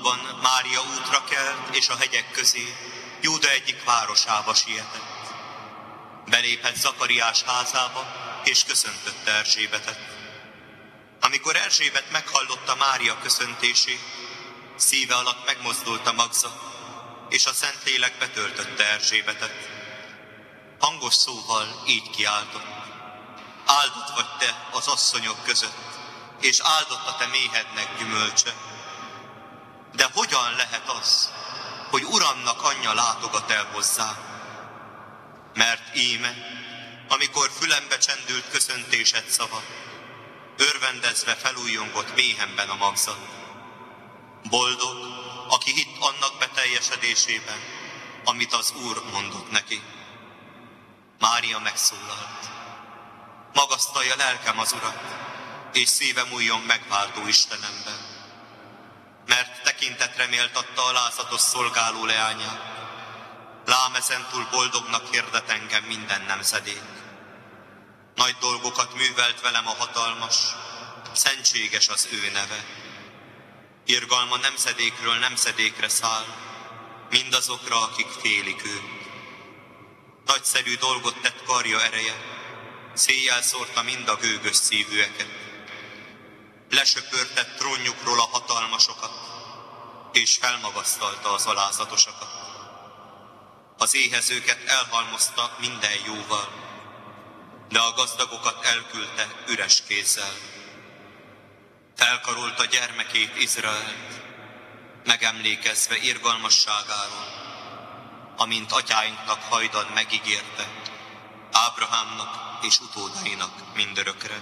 napokban Mária útra kelt, és a hegyek közé, Júda egyik városába sietett. Belépett Zakariás házába, és köszöntötte Erzsébetet. Amikor Erzsébet meghallotta Mária köszöntését, szíve alatt megmozdult a magzat, és a Szentlélek betöltötte Erzsébetet. Hangos szóval így kiáltott: áldott vagy te az asszonyok között, és áldott a te méhednek gyümölcse. De hogyan lehet az, hogy Uramnak anyja látogat el hozzá? Mert íme, amikor fülembe csendült köszöntésed szava, örvendezve felújjongott méhemben a magzat. Boldog, aki hitt annak beteljesedésében, amit az Úr mondott neki. Mária megszólalt: magasztalja lelkem az Urat, és szívem újjon megváltó Istenemben. Mert tekintetre méltatta alázatos szolgáló leányát, lám ezentúl boldognak hirdet engem minden nemzedék. Nagy dolgokat művelt velem a hatalmas, szentséges az ő neve. Irgalma nemzedékről nemzedékre száll, mindazokra, akik félik őt. Nagyszerű dolgot tett karja ereje, széjjel szórta mind a gőgös szívűeket. Lesöpörtett trónjukról a hatalmasokat, és felmagasztalta az alázatosakat. Az éhezőket elhalmozta minden jóval, de a gazdagokat elküldte üres kézzel. Felkarolta gyermekét, Izraelt, megemlékezve irgalmasságáról, amint atyáinknak hajdan megígérte, Ábrahámnak és utódainak mindörökre.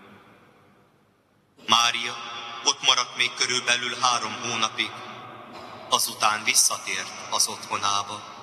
Mária ott maradt még körülbelül 3 hónapig, azután visszatért az otthonába.